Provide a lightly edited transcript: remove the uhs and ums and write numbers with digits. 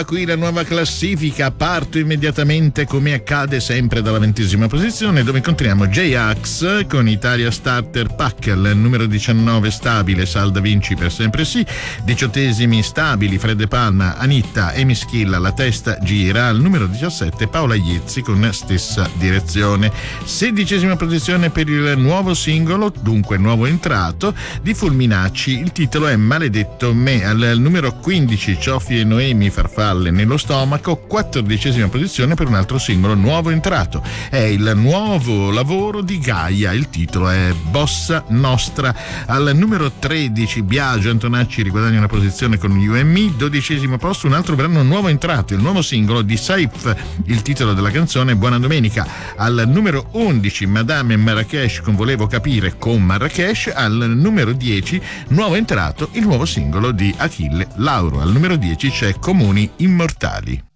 Qui la nuova classifica, parto immediatamente come accade sempre dalla 20ª posizione, dove incontriamo J-Ax con Italia Starter Pack, al numero 19 stabile Salda Vinci per sempre sì, 18esimi stabili Fred Panna, Anitta e Mischilla, La testa gira, al numero 17 Paola Iezzi con stessa direzione, 16esima posizione per il nuovo singolo, dunque nuovo entrato, di Fulminacci, il titolo è Maledetto me, al numero 15 Cioffi e Noemi Farfalle nello stomaco, 14esima posizione per un altro singolo nuovo entrato, è il nuovo lavoro di Gaia, il titolo è Bossa Nostra, al numero 13 Biagio Antonacci riguadagna una posizione con You and Me, 12esimo posto un altro brano nuovo entrato, il nuovo singolo di Saif, il titolo della canzone Buona Domenica, al numero 11 Madame Marrakesh con Volevo capire con Marrakesh, al numero 10 nuovo entrato il nuovo singolo di Achille Lauro, al numero 10 c'è Comuni Immortali.